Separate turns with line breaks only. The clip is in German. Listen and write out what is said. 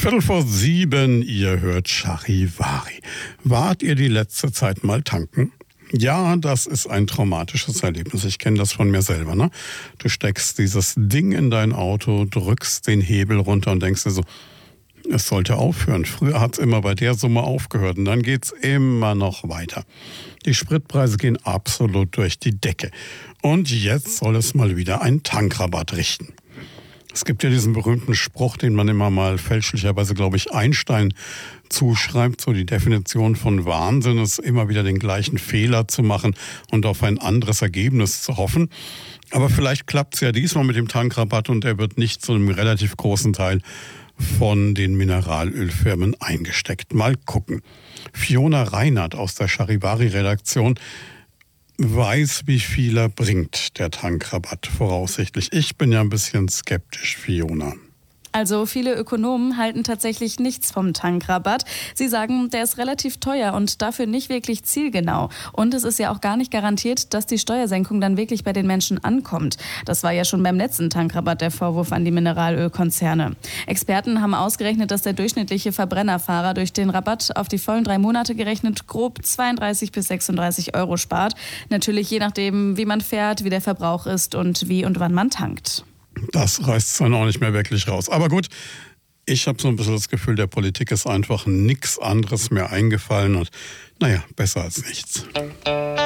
7:15, ihr hört Charivari. Wart ihr die letzte Zeit mal tanken? Ja, das ist ein traumatisches Erlebnis. Ich kenne das von mir selber. Ne? Du steckst dieses Ding in dein Auto, drückst den Hebel runter und denkst dir so, es sollte aufhören. Früher hat es immer bei der Summe aufgehört und dann geht's immer noch weiter. Die Spritpreise gehen absolut durch die Decke. Und jetzt soll es mal wieder einen Tankrabatt richten. Es gibt ja diesen berühmten Spruch, den man immer mal fälschlicherweise, glaube ich, Einstein zuschreibt. So die Definition von Wahnsinn ist, immer wieder den gleichen Fehler zu machen und auf ein anderes Ergebnis zu hoffen. Aber vielleicht klappt es ja diesmal mit dem Tankrabatt und er wird nicht zu einem relativ großen Teil von den Mineralölfirmen eingesteckt. Mal gucken. Fiona Reinhardt aus der Charivari-Redaktion weiß, wie viel er bringt, der Tankrabatt voraussichtlich. Ich bin ja ein bisschen skeptisch, Fiona.
Also viele Ökonomen halten tatsächlich nichts vom Tankrabatt. Sie sagen, der ist relativ teuer und dafür nicht wirklich zielgenau. Und es ist ja auch gar nicht garantiert, dass die Steuersenkung dann wirklich bei den Menschen ankommt. Das war ja schon beim letzten Tankrabatt der Vorwurf an die Mineralölkonzerne. Experten haben ausgerechnet, dass der durchschnittliche Verbrennerfahrer durch den Rabatt auf die vollen 3 Monate gerechnet grob 32 bis 36 Euro spart. Natürlich je nachdem, wie man fährt, wie der Verbrauch ist und wie und wann man tankt.
Das reißt es dann auch nicht mehr wirklich raus. Aber gut, ich habe so ein bisschen das Gefühl, der Politik ist einfach nichts anderes mehr eingefallen und naja, besser als nichts.